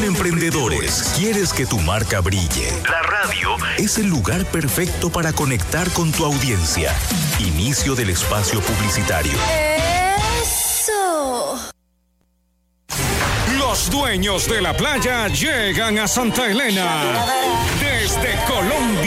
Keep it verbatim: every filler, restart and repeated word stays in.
emprendedores, quieres que tu marca brille. La radio es el lugar perfecto para conectar con tu audiencia. Inicio del espacio publicitario. Eso. Los dueños de la playa llegan a Santa Elena desde Colombia.